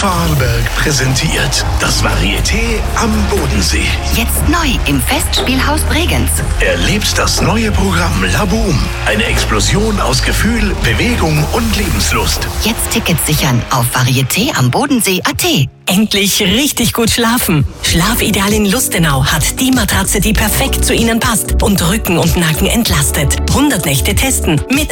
Vorarlberg präsentiert das Varieté am Bodensee. Jetzt neu im Festspielhaus Bregenz. Erlebt das neue Programm La Boom. Eine Explosion aus Gefühl, Bewegung und Lebenslust. Jetzt Tickets sichern auf varietéambodensee.at. Endlich richtig gut schlafen. Schlafideal in Lustenau hat die Matratze, die perfekt zu Ihnen passt und Rücken und Nacken entlastet. 100 Nächte testen mit